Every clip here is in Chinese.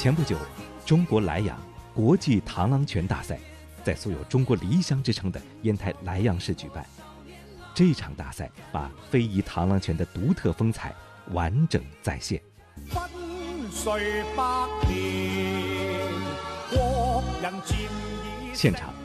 前不久，中国莱阳国际螳螂拳大赛在素有中国梨乡之称的烟台莱阳市举办。这场大赛把非遗螳螂拳的独特风采完整再现。现场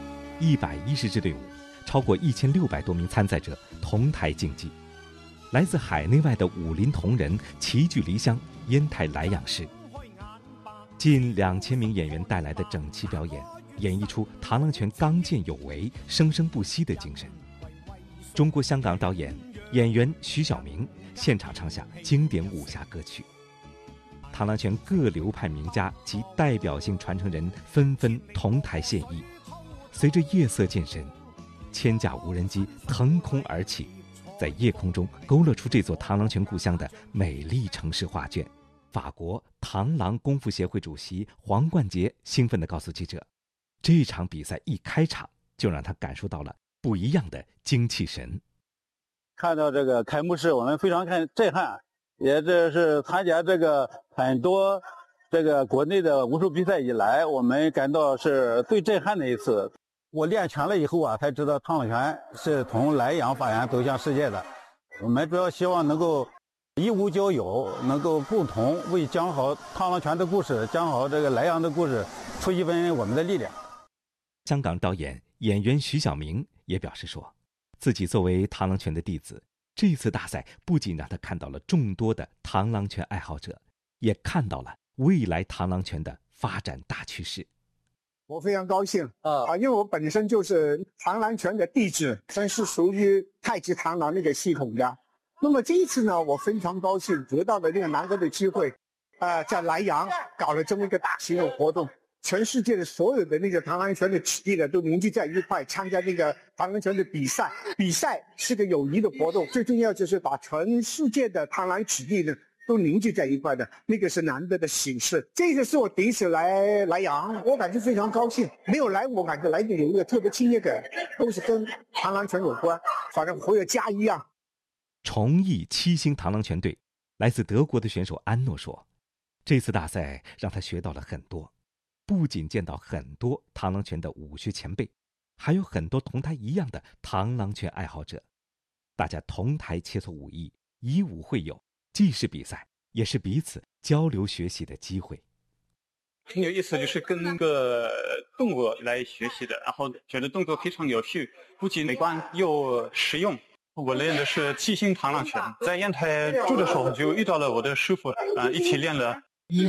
110支队伍，超过1600多名参赛者同台竞技。来自海内外的武林同仁齐聚梨乡烟台莱阳市，近2000名演员带来的整齐表演，演绎出螳螂拳刚健有为、生生不息的精神。中国香港导演、演员徐晓明现场唱下经典武侠歌曲。螳螂拳各流派名家及代表性传承人纷纷同台献艺。随着夜色渐深，千架无人机腾空而起，在夜空中勾勒出这座螳螂拳故乡的美丽城市画卷。法国螳螂功夫协会主席黄冠杰兴奋地告诉记者，这场比赛一开场就让他感受到了不一样的精气神。 看到这个开幕式，我们非常震撼，也这是参加这个很多这个国内的武术比赛以来，我们感到是最震撼的一次。我练拳了以后啊，才知道螳螂拳是从莱阳发展走向世界的。我们主要希望能够以武交友，能够共同为讲好螳螂拳的故事，讲好这个莱阳的故事，出一份我们的力量。 香港导演、演员徐晓明也表示说，自己作为螳螂拳的弟子，这次大赛不仅让他看到了众多的螳螂拳爱好者，也看到了未来螳螂拳的发展大趋势。 我非常高兴因为我本身就是螳螂拳的弟子，真是属于太极螳螂那个系统的。那么这一次呢，我非常高兴得到的这个难得的机会，在莱阳搞了这么一个大型的活动，全世界的所有的那个螳螂拳的体力呢都凝聚在一块，参加那个螳螂拳的比赛。比赛是个友谊的活动，最重要就是把全世界的螳螂体力呢都凝聚在一块的，那个是难得的喜事。这个是我第一次来莱阳，我感觉非常高兴。没有来，我感觉来的有一个特别亲切感，都是跟螳螂拳有关，反正回了家一样。 崇义7星螳螂拳队来自德国的选手安诺说，这次大赛让他学到了很多，不仅见到很多螳螂拳的武学前辈，还有很多同他一样的螳螂拳爱好者，大家同台切磋武艺，以武会友，既是比赛，也是彼此交流学习的机会。 挺有意思，就是跟个动物来学习的，然后觉得动作非常有趣，不仅美观又实用。我练的是7星螳螂拳，在烟台住的时候就遇到了我的师傅，一起练了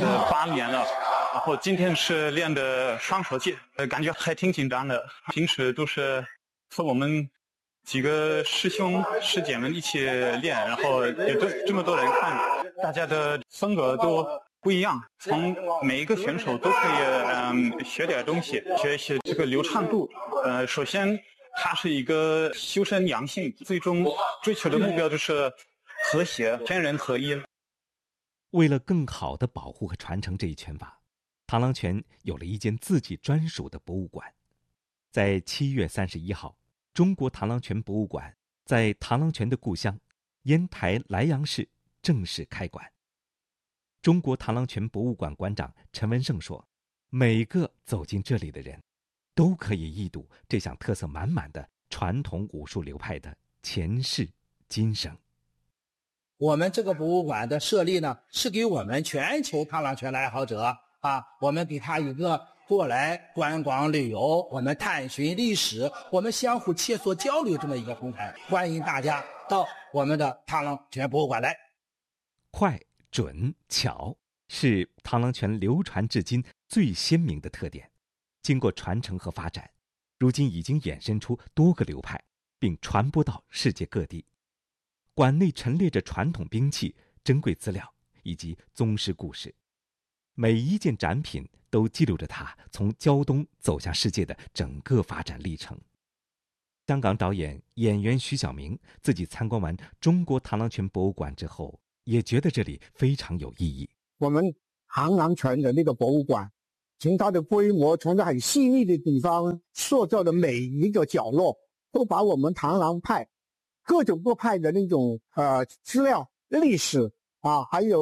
8年了。然后今天是练的双手技，感觉还挺紧张的。平时都是和我们几个师兄师姐们一起练，然后有这么多人看，大家的风格都不一样，从每一个选手都可以学点东西，学习这个流畅度。首先它是一个修身养性，最终追求的目标就是和谐，天人合一。 为了更好地保护和传承这一拳法，螳螂拳有了一间自己专属的博物馆。在7月31号，中国螳螂拳博物馆在螳螂拳的故乡烟台莱阳市正式开馆。中国螳螂拳博物馆馆长陈文胜说，每个走进这里的人都可以一睹这项特色满满的传统武术流派的前世今生。 我们这个博物馆的设立呢，是给我们全球螳螂拳的爱好者我们给他一个过来观光旅游，我们探寻历史，我们相互切磋交流这么一个平台，欢迎大家到我们的螳螂拳博物馆来。 快、准、巧是螳螂拳流传至今最鲜明的特点。经过传承和发展，如今已经衍生出多个流派，并传播到世界各地。馆内陈列着传统兵器、珍贵资料以及宗师故事，每一件展品都记录着它从胶东走向世界的整个发展历程。香港导演、演员徐晓明自己参观完中国螳螂拳博物馆之后，也觉得这里非常有意义。 我们螳螂拳的那个博物馆，从它的规模，从它很细腻的地方塑造的每一个角落，都把我们螳螂派各种各派的那种资料、历史还有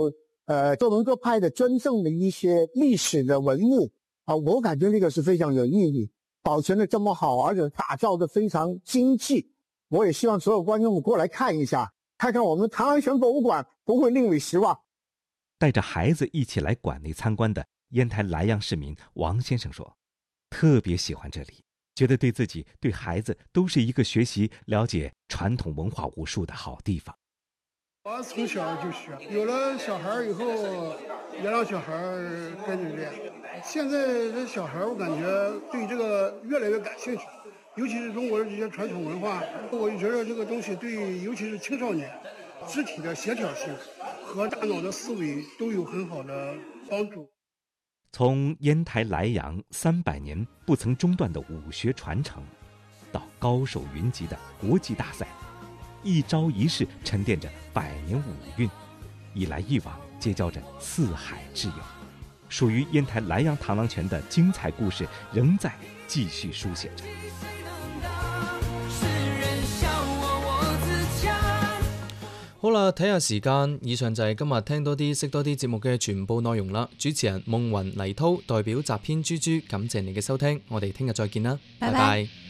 多伦多派的真正的一些历史的文物啊，我感觉那个是非常有意义，保存的这么好，而且打造的非常精细。我也希望所有观众过来看一下，看看我们唐兰泉博物馆，不会令你失望。 带着孩子一起来馆内参观的烟台莱阳市民王先生说，特别喜欢这里，觉得对自己对孩子都是一个学习了解传统文化武术的好地方。 我从小就学，有了小孩以后也让小孩跟着练。现在这小孩我感觉对这个越来越感兴趣，尤其是中国的这些传统文化，我就觉得这个东西对尤其是青少年肢体的协调性和大脑的思维都有很好的帮助。 从烟台莱阳300年不曾中断的武学传承，到高手云集的国际大赛，一招一式沉淀着100年武韵，一来一往结交着四海之友。属于烟台莱阳螳螂拳的精彩故事仍在继续书寫着。 好啦，睇下時間，以上就係今日聽多啲識多啲節目嘅全部內容啦。主持人夢雲黎濤代表集編豬豬，感謝你嘅收聽，我哋聽日再見啦，拜拜。